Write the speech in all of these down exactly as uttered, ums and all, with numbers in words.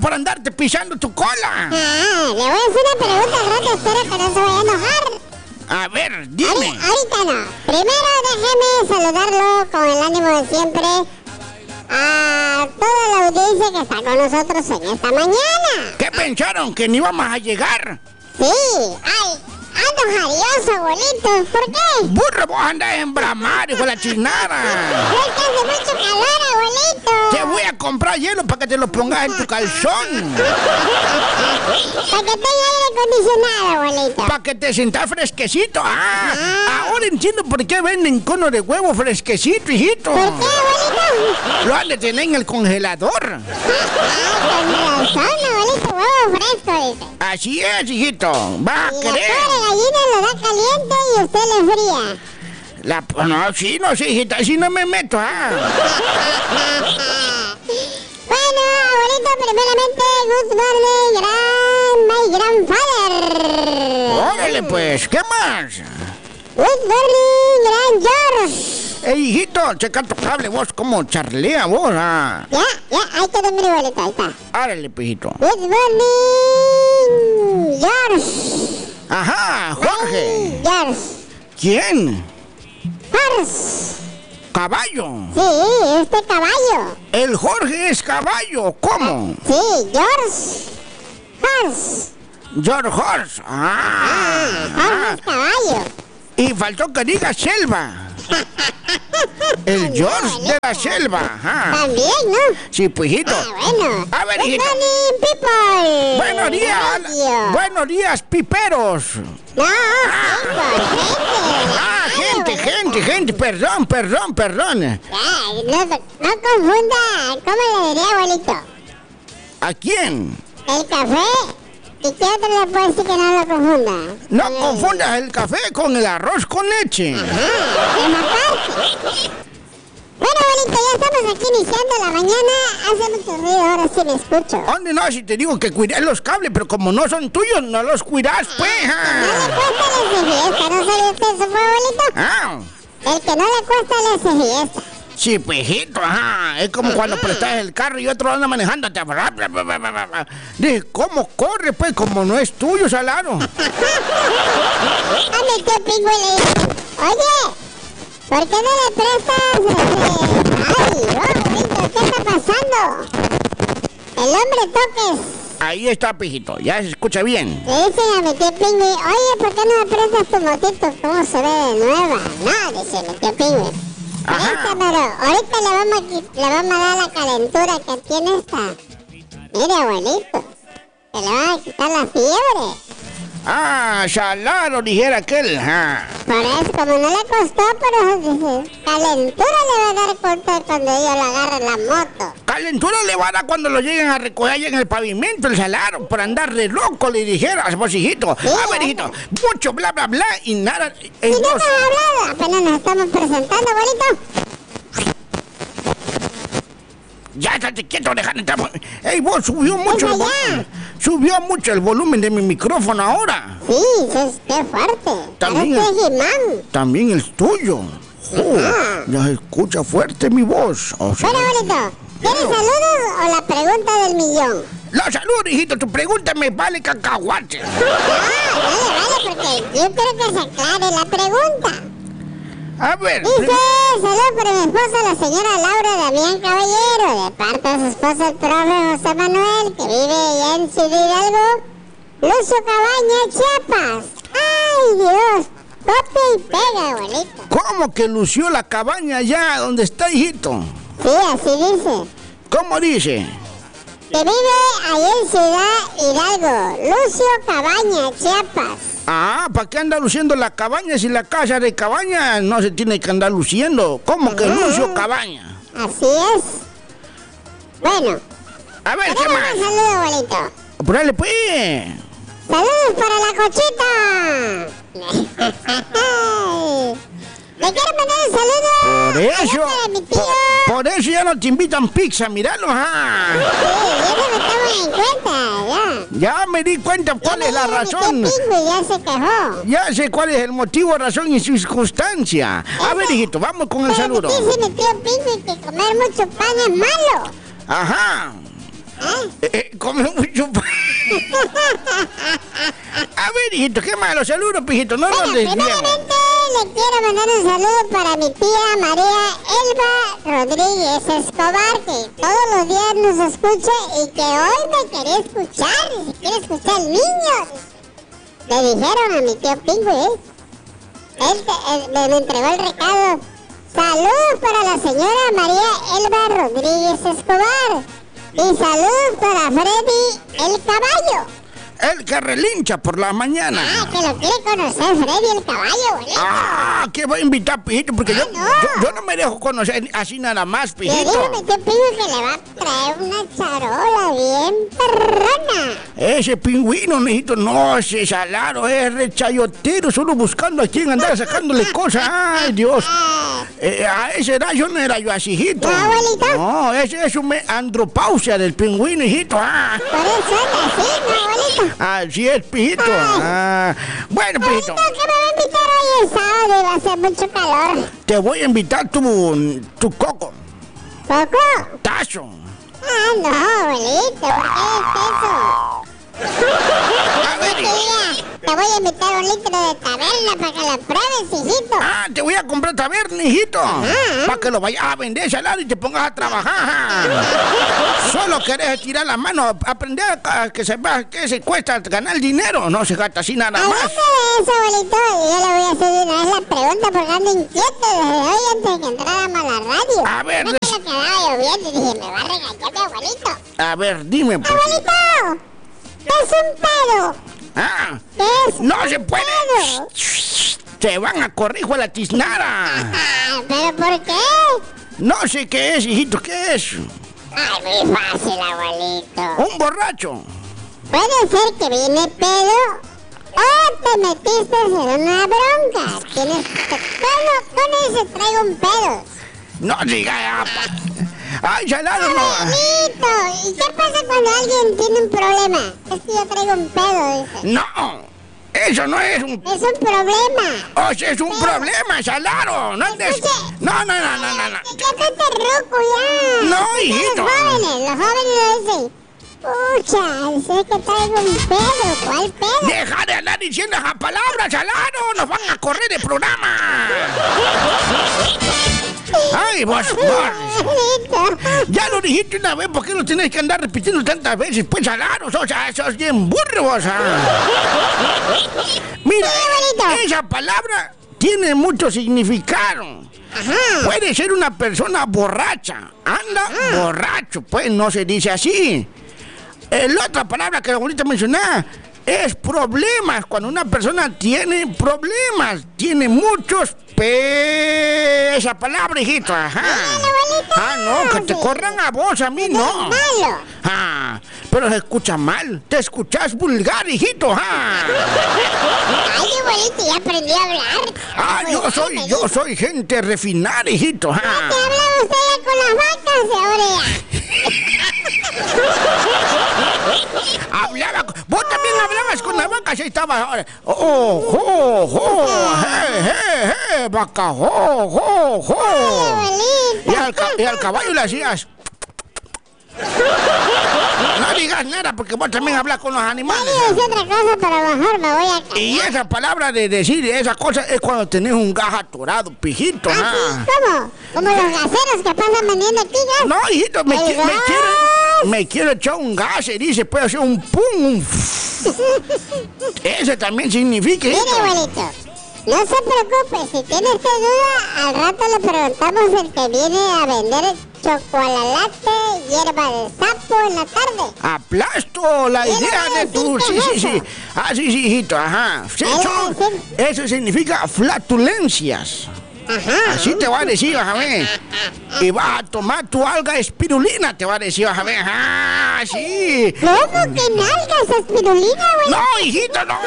por andarte pisando tu cola. Ah, le voy a hacer una pregunta al rato, espero que no se vaya a enojar. A ver, dime. Ahorita, ahorita no. Primero déjeme saludarlo con el ánimo de siempre a toda la audiencia que está con nosotros en esta mañana. ¿Qué pensaron? ¿Que no íbamos a llegar? Sí, ay, ando jarioso, abuelito. ¿Por qué? Burro, vos andás en bramar, hijo de la chinara. Es que hace mucho calor, abuelito. Te voy a comprar hielo para que te lo pongas en tu calzón. Para que tenga aire acondicionado, abuelito. Para que te sientas fresquecito. Ah, ah, ahora entiendo por qué venden cono de huevo fresquecito, hijito. ¿Por qué, abuelito? Lo han de tener en el congelador. Ah, con razón, abuelito, huevo fresco, dice. Así es, hijito. Va a Y la querer. pobre gallina lo da caliente y usted le fría. La, no, sí, no, sí, hijita, así no me meto, ah. Bueno, abuelito, primeramente, good morning, gran, my grandfather. Órale, pues, ¿qué más? Good morning, gran George. Ey, hijito, checa tu cable, vos, como charlea, vos, ah. Ya, ya, ahí quedó mi abuelito, ahí está. Órale, pues, hijito. Good morning, George. Ajá, Jorge. George. ¿Quién? Horse. Caballo. Sí, este caballo. El Jorge es caballo, ¿cómo? Sí, George. Horse. George Horse. Ah, Horse es caballo. y faltó que diga selva. El George de la selva. Ajá. También, ¿no? Sí, pues, hijito. Ah, bueno. A ver, Good hijito. morning, people. Buenos días. Radio. Buenos días, piperos. No, people, Ah, gente, gente, gente. Perdón, perdón, perdón. Ya, no, no confunda. ¿Cómo le diría, abuelito? ¿A quién? El café. ¿Y qué otro le puedo decir que no lo confunda? No Con el- confundas el café con el arroz con leche. Ajá, es más fácil. Bueno, abuelito, ya estamos aquí iniciando la mañana. Hace mucho ruido, ahora sí me escucho. ¿Dónde no? Si te digo que cuides los cables, pero como no son tuyos, no los cuidas, pues. No le ah. cuesta le hace fiesta, ¿no sabe usted eso, fue, abuelito? Ah, El que no le cuesta le hace fiesta. sí, pues, hijito, ajá. Es como cuando prestas el carro y otro anda manejando. Te... Dije, ¿cómo corre, pues? Como no es tuyo, salado. A mi tío Pingo le dijo, oye, ¿por qué no le prestas este... Ay, abuelito, ¿qué está pasando? El hombre toques. Ahí está, pijito. Ya se escucha bien. Le dicen a mi tío Pingüe, oye, ¿por qué no me prestas tu motito? ¿Cómo se ve de nueva? No, dice mi tío Pingüe. Ajá. Préstamelo, ahorita le vamos, a, qui- le vamos a dar la calentura que tiene esta. Mire, abuelito, que le van a quitar la fiebre. Ah, salado, dijera aquel. Ah. Por eso, como no le costó, pero dice, calentura le va a dar cuenta cuando ellos le agarren la moto. Calentura le va a dar cuando lo lleguen a recoger allá en el pavimento, el salado, por andar de loco, le dijeras, vos, hijito. A ver, hijito, mucho bla, bla, bla, y nada. Si En no vos. hemos hablado, apenas nos estamos presentando, abuelito. Ya, estate quieto, dejando estamos. Ey, vos, subió mucho el Oiga, volumen. Subió mucho el volumen de mi micrófono ahora. Sí, es que fuerte. También Parece el- He-Man. También el tuyo. Oh, ya se escucha fuerte mi voz. O sea, Bueno, abuelito, ¿quieres saludos o la pregunta del millón? la salud, hijito, tu pregunta me vale cacahuate. Ah, vale, vale, porque yo quiero que se aclare la pregunta. A ver, Dice, saludos para mi esposa, la señora Laura Damián Caballero, de parte de su esposa, el profe José Manuel, que vive allá en Ciudad Hidalgo, Lucio Cabaña, Chiapas. ¡Ay, Dios! Copia y pega, abuelito. ¿cómo que lució la cabaña allá donde está, hijito? Sí, así dice. ¿Cómo dice? Que vive allá en Ciudad Hidalgo, Lucio Cabaña, Chiapas. Ah, ¿para qué anda luciendo la cabaña si la casa de cabaña no se tiene que andar luciendo? ¿Cómo que lucio cabaña? Así es. Bueno, A ver, ¿qué tenemos un más? saludo, abuelito. Apurale, pues. ¡Saludos para la cochita! Le quiero mandar un saludo Por eso, allá para mi tío. por, por eso ya no te invitan pizza, míralo, ah. Sí, ya se me toman en cuenta, ya. Ya me di cuenta cuál Ya es la me dijo razón. mi tío Pingo y ya se quejó. Ya sé cuál es el motivo, razón y circunstancia. A ver, hijito, vamos con el Pero saludo. dice mi tío Pingo que comer mucho pan es malo. Ajá. Eh, eh, come mucho pan. A ver, hijito, qué malo. Saludos, pijito. No Bueno, nos desviemos. primeramente le quiero mandar un saludo para mi tía María Elba Rodríguez Escobar, que todos los días nos escucha y que hoy me quería escuchar. Si quiere escuchar al niño. Le dijeron a mi tío Pingüe, ¿eh? Él, él me, me entregó el recado. Saludos para la señora María Elba Rodríguez Escobar. Y saludos para Freddy el Caballo. El que relincha por la mañana. Ah, que lo quiere conocer Freddy el Caballo, bonito. Ah, que voy a invitar, pijito, porque ah, yo, no. yo, yo no me dejo conocer así nada más, Le digo pijito. a mi tío Pingüe que le va a traer una charola bien perrona. Ese pingüino, mijito, no, ese salado es rechayotero, solo buscando a quien andar sacándole cosas. Ay, Dios. Eh, a esa edad yo no era yo así, hijito. ¿No, abuelito? No, ese es una andropausia del pingüino, hijito. Ah. Por eso es así, ¿no, abuelito? Así es, pijito. Ah. Bueno, pijito, Abuelito, ¿qué me va a invitar hoy el sábado? Y va a hacer mucho calor. te voy a invitar tu, tu coco, ¿Coco? tazo. Ah, no, abuelito, ¿por qué es eso? A ver, Tía, te voy a invitar un litro de taberna para que la pruebes, hijito. ah, te voy a comprar taberna, hijito. Para que lo vayas a vender salado y te pongas a trabajar. Solo querés tirar la mano, aprender a que sepas que se cuesta ganar dinero. No se gasta así nada más. Hablando de eso, abuelito, yo le voy a hacer de una vez la pregunta porque ando inquieto desde hoy antes de que entráramos a la radio. A ver, no des- me quedaba lloviendo y dije, me va a regañar mi abuelito. A ver, dime, pues. ¡Abuelito! ¿Qué es un pedo? Ah, ¿Qué es no un se puede. pedo? Te van a correr, hijo de la tiznara. Ah, ¿pero por qué? No sé qué es, hijito, ¿qué es? Ay, muy fácil, abuelito. Un borracho. Puede ser que viene pedo o te metiste en una bronca. Tienes que... Bueno, con eso traigo un pedo. No diga. Ay, salado, no. Abuelito, ¿y qué pasa cuando alguien tiene un problema? Es que yo traigo un pedo, dice. No, eso no es un... Es un problema. O sea, es un problema, salado. No andes... No, no, no, no, no, no. Ya te ruco ya. No, Ya hijito. Los jóvenes, los jóvenes lo dicen. Pucha, sé que traigo un pedo. ¿Cuál pedo? Deja de andar diciendo esas palabras, salado. Nos van a correr de programa. Ay, vos, vos. Abuelito. Ya lo dijiste una vez, ¿por qué lo tenés que andar repitiendo tantas veces? Pues salado, o sea, sos bien burro, vos. Ah. Mira, abuelito. esa palabra tiene mucho significado. Ajá. Puede ser una persona borracha. Anda borracho, pues no se dice así. Eh, la otra palabra que ahorita mencioné es problemas. Cuando una persona tiene problemas, tiene muchos pe... Esa palabra, hijito, ajá. Ah, no, que te corran a vos, a mí no. Malo. Ah, pero se escucha mal. Te escuchas vulgar, hijito, ajá. Ay, abuelito, ya aprendí a hablar. Ah, yo soy, yo soy gente refinada, hijito, ¿Qué ajá. habla usted ya con las vacas ahora ya? Hablaba, vos también hablabas con la vaca, así estaba ahora. Oh, oh, oh, je, je, je, vaca, oh, oh, oh. Abuelito. Y al, ca- y al caballo le hacías. No digas nada porque vos también hablas con los animales. Yo digo otra cosa, pero mejor me voy a callar. Y esa palabra de decir esas cosas es cuando tenés un gas atorado, pijito. ¿Ah, ah. sí? ¿Cómo? Como los gaseros que pasan vendiendo aquí gas. No, hijito, me, El qui- me gas. quiero, me quiero echar un gas y dice, puede hacer un pum, un f- Ese también significa, Mire, hijito. abuelito, no se preocupe, si tiene usted duda, al rato le preguntamos el que viene a vender chocolate, hierba de sapo en la tarde. Aplasto la Él idea va a de tu... decir Sí, que sí, es sí. eso. Ah, sí, sí, hijito, ajá. Sí, Él va a son- decir- eso significa flatulencias. Ajá. Así te va a decir, vas a ver. Y vas a tomar tu alga espirulina, te va a decir, vas a ver. Ah, sí. ¿Cómo que nalgas espirulina, güey? No, hijito, no.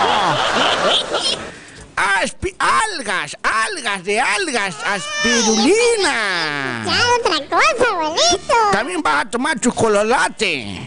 Aspi- algas, algas de algas, aspirulina. Ya, otra cosa, abuelito. También vas a tomar chocolate.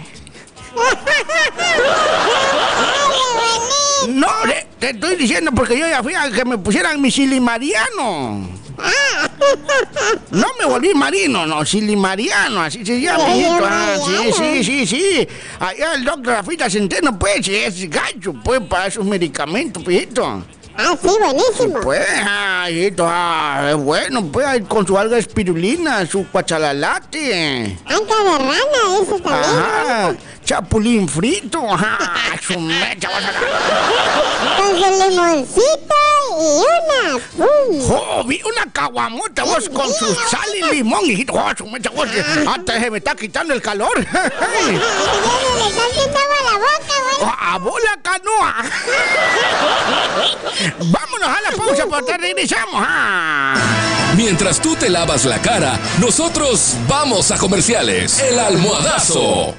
No, le- te estoy diciendo porque yo ya fui a que me pusieran mi silimariano. No me volví marino, no, silimariano, así se llama, mijito. Ah, sí, sí, sí, sí. Allá el doctor Rafita Centeno, pues, es gacho, pues, para esos medicamentos, mijito. Ah, sí, buenísimo. Pues, ah, hijito, ah, bueno, pues, con su alga espirulina, su cuachalalate. Anca de rana, ese también. Ajá, chapulín frito, ajá, su mecha, vas a... Con su limoncito y una, pum. ¡Oh, vi una caguamota, vos, con su sal y limón, hijito! ¡Oh, su mecha, vos! ¡Hasta se me está quitando el calor! ¡Ay, le está haciendo agua a la boca, güey! Oh, ¡a bola canoa! ¡Vámonos a la pausa, porque regresamos! ¡Ah! Mientras tú te lavas la cara, nosotros vamos a comerciales. El Almohadazo.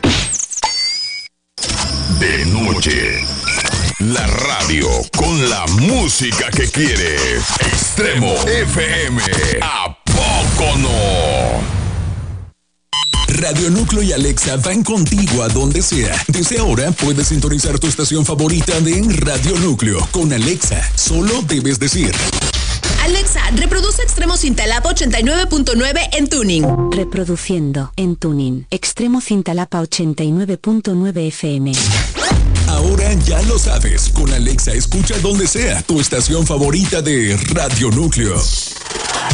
De noche. La radio con la música que quieres. Extremo F M. ¿A poco no? Radio Núcleo y Alexa van contigo a donde sea. Desde ahora puedes sintonizar tu estación favorita de Radio Núcleo. Con Alexa, solo debes decir: Alexa, reproduce Extremo Cintalapa ochenta y nueve punto nueve en Tuning. Reproduciendo en Tuning. Extremo Cintalapa ochenta y nueve punto nueve F M. Ahora ya lo sabes. Con Alexa escucha donde sea tu estación favorita de Radio Núcleo.